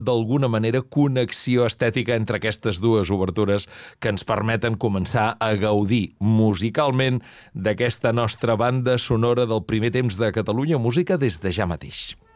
d'alguna manera, connexió estètica entre aquestes dues obertures que ens permeten començar a gaudir musicalment d'aquesta nostra banda sonora del primer temps de Catalunya Música des de ja mateix.